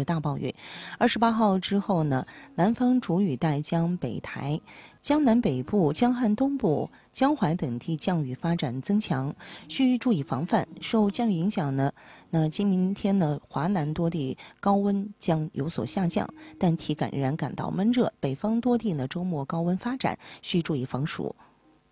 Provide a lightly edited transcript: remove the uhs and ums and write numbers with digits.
大暴雨。28号之后呢，南方主雨带将北台、江南北部、江汉东部、江淮等地降雨发展增强，需注意防范。受降雨影响呢，那今明天呢，华南多地高温将有所下降，但体感仍然感到闷热。北方多地呢，周末高温发展，需注意防暑。